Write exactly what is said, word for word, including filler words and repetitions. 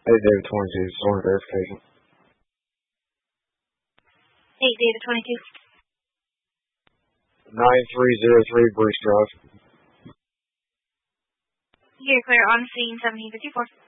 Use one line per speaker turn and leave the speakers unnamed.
Hey, David twenty-two, Storm verification.
eight, David twenty-two.
nine three zero three Bruce Drive.
You're clear on scene seventeen fifty-four.